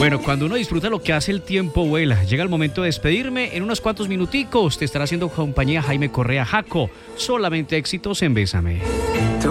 Bueno, cuando uno disfruta lo que hace, el tiempo vuela. Llega el momento de despedirme. En unos cuantos minuticos te estará haciendo compañía Jaime Correa Jaco. Solamente éxitos en Bésame.